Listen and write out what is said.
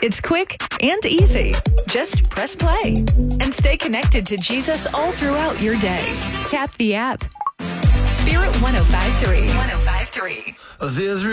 It's quick and easy. Just press play and stay connected to Jesus all throughout your day. Tap the app. Spirit 105.3. 105.3. There's